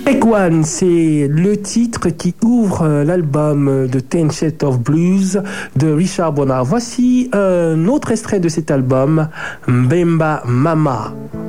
One, c'est le titre qui ouvre l'album de Ten Shades of Blues de Richard Bonnard. Voici un autre extrait de cet album, Mbemba Mama.